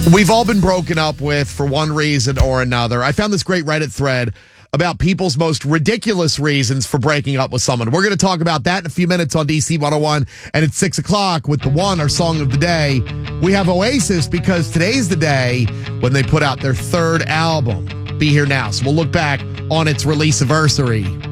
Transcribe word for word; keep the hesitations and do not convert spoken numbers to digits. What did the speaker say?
We've all been broken up with for one reason or another. I found this great Reddit thread about people's most ridiculous reasons for breaking up with someone. We're going to talk about that in a few minutes on D C one oh one. And at six o'clock with The One, our song of the day, we have Oasis because today's the day when they put out their third album, Be Here Now. So we'll look back on its release anniversary.